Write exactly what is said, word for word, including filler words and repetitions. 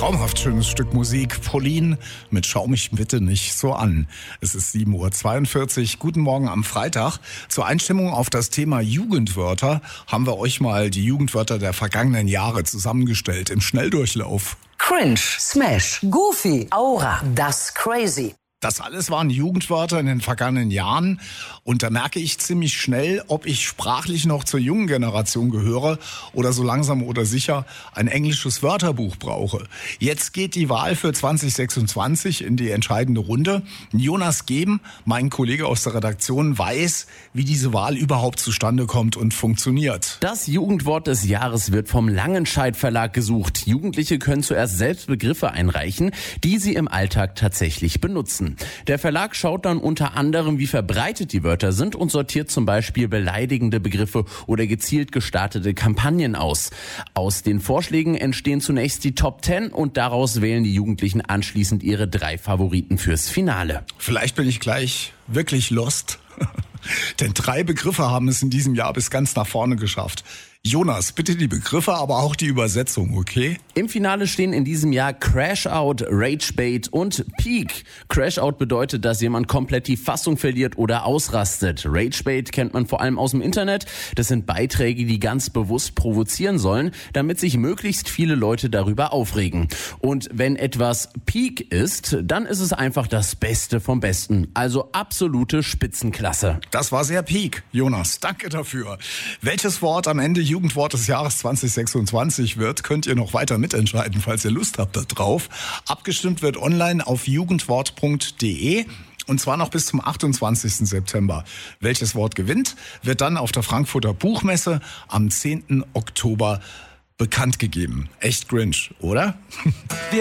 Traumhaft schönes Stück Musik. Pauline mit Schau mich bitte nicht so an. Es ist sieben Uhr zweiundvierzig. Guten Morgen am Freitag. Zur Einstimmung auf das Thema Jugendwörter haben wir euch mal die Jugendwörter der vergangenen Jahre zusammengestellt im Schnelldurchlauf. Cringe, Smash, Goofy, Aura, das Crazy. Das alles waren Jugendwörter in den vergangenen Jahren und da merke ich ziemlich schnell, ob ich sprachlich noch zur jungen Generation gehöre oder so langsam oder sicher ein englisches Wörterbuch brauche. Jetzt geht die Wahl für zwanzig sechsundzwanzig in die entscheidende Runde. Jonas Geben, mein Kollege aus der Redaktion, weiß, wie diese Wahl überhaupt zustande kommt und funktioniert. Das Jugendwort des Jahres wird vom Langenscheidt Verlag gesucht. Jugendliche können zuerst selbst Begriffe einreichen, die sie im Alltag tatsächlich benutzen. Der Verlag schaut dann unter anderem, wie verbreitet die Wörter sind und sortiert zum Beispiel beleidigende Begriffe oder gezielt gestartete Kampagnen aus. Aus den Vorschlägen entstehen zunächst die Top Ten und daraus wählen die Jugendlichen anschließend ihre drei Favoriten fürs Finale. Vielleicht bin ich gleich wirklich lost. Denn drei Begriffe haben es in diesem Jahr bis ganz nach vorne geschafft. Jonas, bitte die Begriffe, aber auch die Übersetzung, okay? Im Finale stehen in diesem Jahr Crash-Out, Rage-Bait und Peak. Crash-Out bedeutet, dass jemand komplett die Fassung verliert oder ausrastet. Rage-Bait kennt man vor allem aus dem Internet. Das sind Beiträge, die ganz bewusst provozieren sollen, damit sich möglichst viele Leute darüber aufregen. Und wenn etwas Peak ist, dann ist es einfach das Beste vom Besten. Also absolute Spitzenklasse. Das war sehr Peak, Jonas. Danke dafür. Welches Wort am Ende Jugendwort des Jahres zwanzig sechsundzwanzig wird, könnt ihr noch weiter mitentscheiden, falls ihr Lust habt da drauf. Abgestimmt wird online auf jugendwort punkt de. Und zwar noch bis zum achtundzwanzigsten September. Welches Wort gewinnt, wird dann auf der Frankfurter Buchmesse am zehnten Oktober bekannt gegeben. Echt cringe, oder?